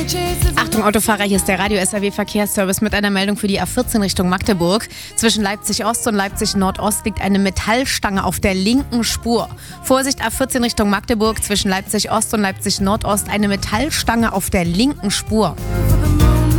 Achtung Autofahrer, hier ist der Radio-SAW-Verkehrsservice mit einer Meldung für die A14 Richtung Magdeburg. Zwischen Leipzig-Ost und Leipzig-Nordost liegt eine Metallstange auf der linken Spur. Vorsicht, A14 Richtung Magdeburg, zwischen Leipzig-Ost und Leipzig-Nordost eine Metallstange auf der linken Spur.